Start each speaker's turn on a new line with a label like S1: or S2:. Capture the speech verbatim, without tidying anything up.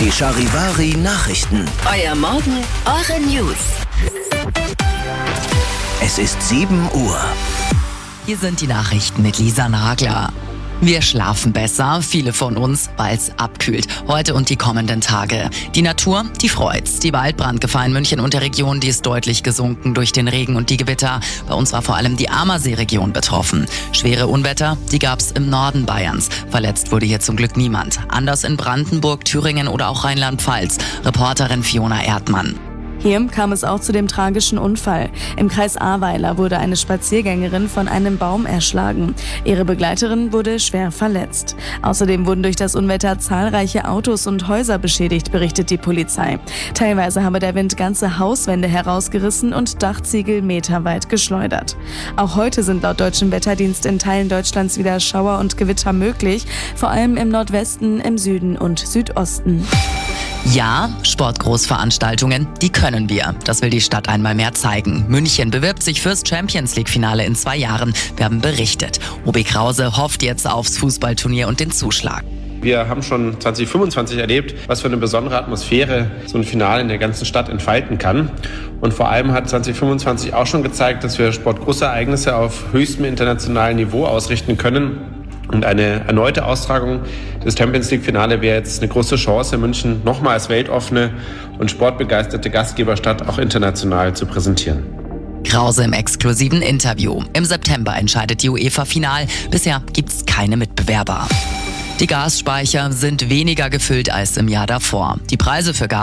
S1: Die Charivari Nachrichten.
S2: Euer Morgen, eure News.
S1: Es ist sieben Uhr.
S3: Hier sind die Nachrichten mit Lisa Nagler. Wir schlafen besser, viele von uns, weil es abkühlt. Heute und die kommenden Tage. Die Natur, die freut's. Die Waldbrandgefahr in München und der Region, die ist deutlich gesunken durch den Regen und die Gewitter. Bei uns war vor allem die Ammersee-Region betroffen. Schwere Unwetter, die gab's im Norden Bayerns. Verletzt wurde hier zum Glück niemand. Anders in Brandenburg, Thüringen oder auch Rheinland-Pfalz. Reporterin Fiona Erdmann.
S4: Hier kam es auch zu dem tragischen Unfall. Im Kreis Ahrweiler wurde eine Spaziergängerin von einem Baum erschlagen. Ihre Begleiterin wurde schwer verletzt. Außerdem wurden durch das Unwetter zahlreiche Autos und Häuser beschädigt, berichtet die Polizei. Teilweise habe der Wind ganze Hauswände herausgerissen und Dachziegel meterweit geschleudert. Auch heute sind laut deutschem Wetterdienst in Teilen Deutschlands wieder Schauer und Gewitter möglich, vor allem im Nordwesten, im Süden und Südosten.
S3: Ja, Sportgroßveranstaltungen, die können wir. Das will die Stadt einmal mehr zeigen. München bewirbt sich fürs Champions-League-Finale in zwei Jahren. Wir haben berichtet. O B Krause hofft jetzt aufs Fußballturnier und den Zuschlag.
S5: Wir haben schon zwanzig fünfundzwanzig erlebt, was für eine besondere Atmosphäre so ein Finale in der ganzen Stadt entfalten kann. Und vor allem hat zwanzig fünfundzwanzig auch schon gezeigt, dass wir Sportgroßereignisse auf höchstem internationalen Niveau ausrichten können. Und eine erneute Austragung des Champions-League-Finale wäre jetzt eine große Chance, München nochmal als weltoffene und sportbegeisterte Gastgeberstadt auch international zu präsentieren.
S3: Krause im exklusiven Interview. Im September entscheidet die UEFA final. Bisher gibt's keine Mitbewerber. Die Gasspeicher sind weniger gefüllt als im Jahr davor. Die Preise für Gas